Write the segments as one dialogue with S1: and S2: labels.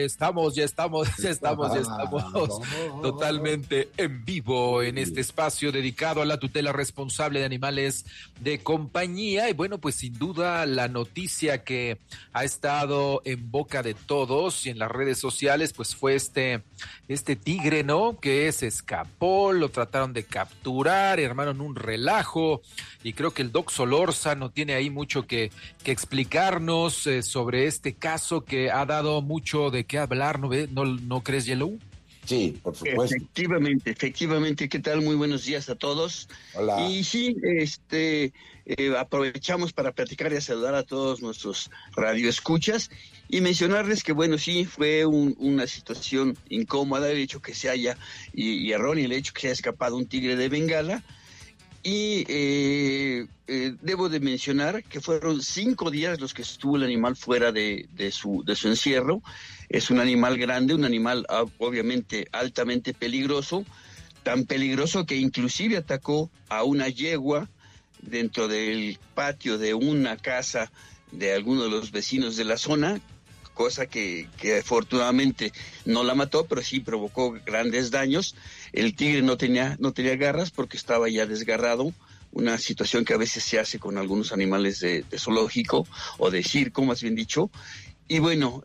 S1: Ya estamos totalmente en vivo en este espacio dedicado a la tutela responsable de animales de compañía. Y bueno, pues sin duda la noticia que ha estado en boca de todos y en las redes sociales, pues fue este tigre, ¿no? Que se escapó, lo trataron de capturar, armaron un relajo, y creo que el Doc Solórzano tiene ahí mucho que explicarnos sobre este caso que ha dado mucho de qué hablar, ¿no crees, Yellow?
S2: Sí, por supuesto.
S3: Efectivamente. ¿Qué tal? Muy buenos días a todos.
S2: Hola.
S3: Y sí, aprovechamos para platicar y a saludar a todos nuestros radioescuchas y mencionarles que, bueno, sí, fue una situación incómoda el hecho que se haya, y erróneo el hecho que se haya escapado un tigre de Bengala. Y debo de mencionar que fueron 5 días los que estuvo el animal fuera de su encierro. Es un animal grande, un animal obviamente altamente peligroso, tan peligroso que inclusive atacó a una yegua dentro del patio de una casa de alguno de los vecinos de la zona, cosa que afortunadamente no la mató, pero sí provocó grandes daños. El tigre no tenía garras porque estaba ya desgarrado, una situación que a veces se hace con algunos animales de zoológico o de circo, más bien dicho. Y bueno,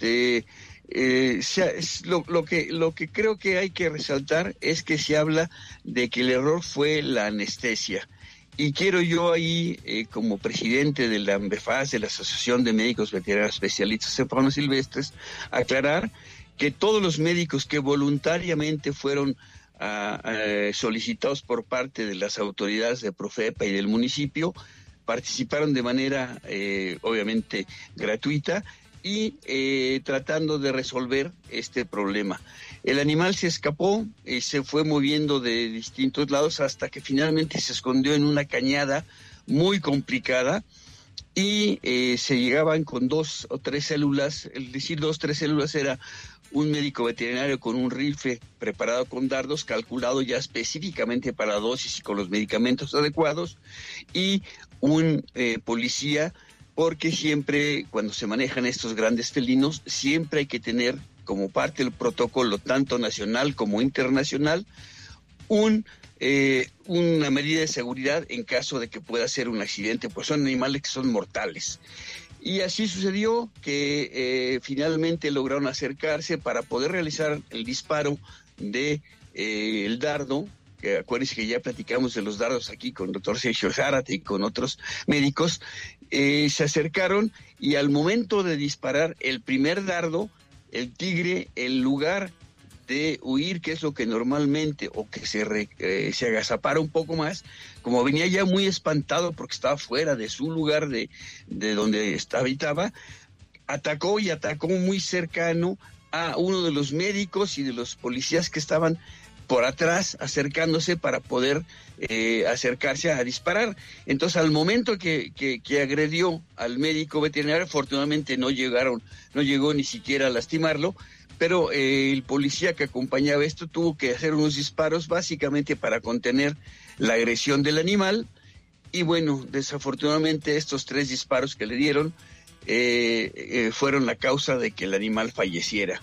S3: lo que creo que hay que resaltar es que se habla de que el error fue la anestesia. Y quiero yo ahí, como presidente de la AMBEFAS, de la Asociación de Médicos Veterinarios Especialistas en Fauna Silvestres, aclarar que todos los médicos que voluntariamente fueron solicitados por parte de las autoridades de Profepa y del municipio participaron de manera obviamente gratuita y tratando de resolver este problema. El animal se escapó y se fue moviendo de distintos lados hasta que finalmente se escondió en una cañada muy complicada y se llegaban con 2 o 3 células. El decir 2 o 3 células era un médico veterinario con un rifle preparado con dardos, calculado ya específicamente para la dosis y con los medicamentos adecuados, y un policía, porque siempre cuando se manejan estos grandes felinos, siempre hay que tener como parte del protocolo, tanto nacional como internacional, una medida de seguridad en caso de que pueda ser un accidente, pues son animales que son mortales. Y así sucedió que finalmente lograron acercarse para poder realizar el disparo de el dardo, que acuérdense que ya platicamos de los dardos aquí con el doctor Sergio Zárate y con otros médicos. Se acercaron y al momento de disparar el primer dardo, el tigre, en lugar de huir, que es lo que normalmente, o que se agazapara un poco más, como venía ya muy espantado porque estaba fuera de su lugar de donde habitaba, atacó muy cercano a uno de los médicos y de los policías que estaban por atrás acercándose para poder acercarse a disparar. Entonces, al momento que agredió al médico veterinario, afortunadamente no llegó ni siquiera a lastimarlo, pero el policía que acompañaba esto tuvo que hacer unos disparos básicamente para contener la agresión del animal. Y bueno, desafortunadamente estos 3 disparos que le dieron fueron la causa de que el animal falleciera.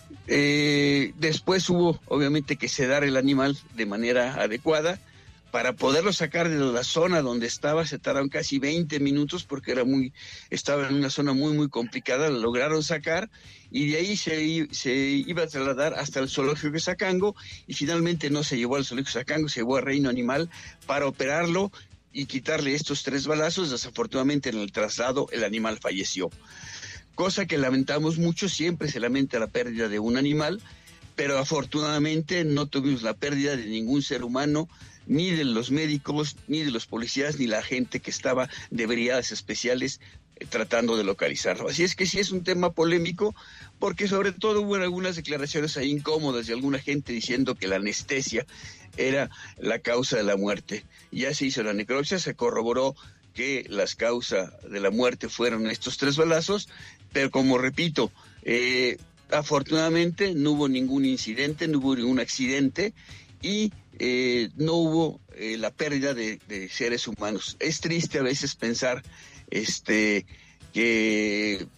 S3: Después hubo obviamente que sedar el animal de manera adecuada. Para poderlo sacar de la zona donde estaba se tardaron casi 20 minutos porque estaba en una zona muy muy complicada. Lo lograron sacar y de ahí se iba a trasladar hasta el zoológico de Zacango, y finalmente no se llevó al zoológico de Zacango, se llevó a Reino Animal para operarlo y quitarle estos 3 balazos. Desafortunadamente en el traslado el animal falleció, cosa que lamentamos mucho. Siempre se lamenta la pérdida de un animal, pero afortunadamente no tuvimos la pérdida de ningún ser humano, ni de los médicos, ni de los policías, ni la gente que estaba de brigadas especiales tratando de localizarlo. Así es que sí es un tema polémico, porque sobre todo hubo algunas declaraciones ahí incómodas de alguna gente diciendo que la anestesia era la causa de la muerte. Ya se hizo la necropsia, se corroboró que las causas de la muerte fueron estos 3 balazos, pero como repito, afortunadamente no hubo ningún incidente, no hubo ningún accidente y no hubo la pérdida de seres humanos. Es triste a veces pensar que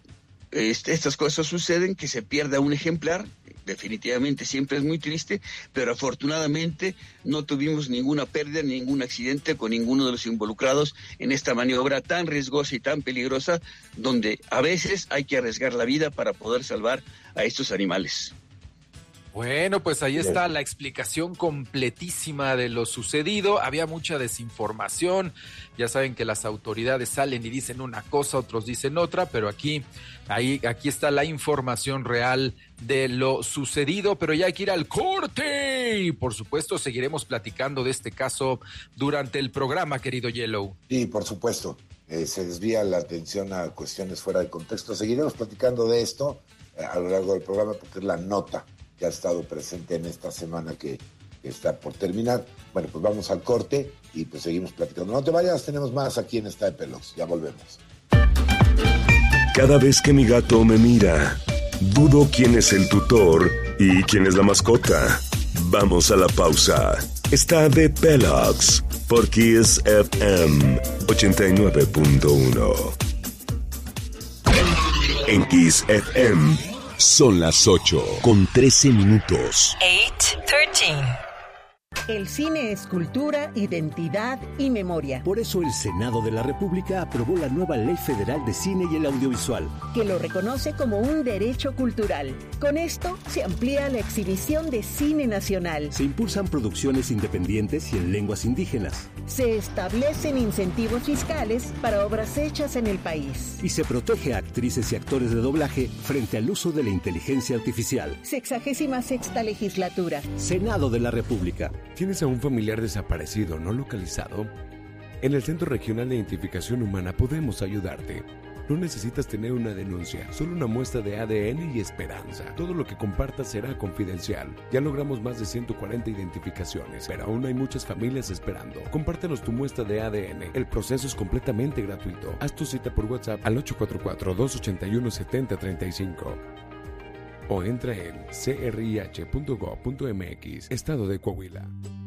S3: estas cosas suceden, que se pierda un ejemplar, definitivamente siempre es muy triste, pero afortunadamente no tuvimos ninguna pérdida, ningún accidente con ninguno de los involucrados en esta maniobra tan riesgosa y tan peligrosa, donde a veces hay que arriesgar la vida para poder salvar a estos animales.
S1: Bueno, pues ahí está la explicación completísima de lo sucedido. Había mucha desinformación. Ya saben que las autoridades salen y dicen una cosa, otros dicen otra, pero aquí está la información real de lo sucedido. Pero ya hay que ir al corte. Y por supuesto seguiremos platicando de este caso durante el programa, querido Yellow.
S2: Sí, por supuesto. Se desvía la atención a cuestiones fuera de contexto. Seguiremos platicando de esto a lo largo del programa porque es la nota que ha estado presente en esta semana que está por terminar. Bueno, pues vamos al corte y pues seguimos platicando. No te vayas, tenemos más aquí en Esta de Pelos. Ya volvemos.
S4: Cada vez que mi gato me mira, dudo quién es el tutor y quién es la mascota. Vamos a la pausa. Está de Pelox por Kiss FM 89.1. En Kiss FM son las 8:13.
S5: 8:13.
S6: El cine es cultura, identidad y memoria.
S7: Por eso el Senado de la República aprobó la nueva Ley Federal de Cine y el Audiovisual,
S6: que lo reconoce como un derecho cultural. Con esto se amplía la exhibición de cine nacional.
S7: Se impulsan producciones independientes y en lenguas indígenas.
S6: Se establecen incentivos fiscales para obras hechas en el país.
S7: Y se protege a actrices y actores de doblaje frente al uso de la inteligencia artificial.
S6: 66ª legislatura.
S7: Senado de la República.
S8: ¿Tienes a un familiar desaparecido no localizado? En el Centro Regional de Identificación Humana podemos ayudarte. No necesitas tener una denuncia, solo una muestra de ADN y esperanza. Todo lo que compartas será confidencial. Ya logramos más de 140 identificaciones, pero aún hay muchas familias esperando. Compártenos tu muestra de ADN. El proceso es completamente gratuito. Haz tu cita por WhatsApp al 844-281-7035. O entra en crih.gov.mx, Estado de Coahuila.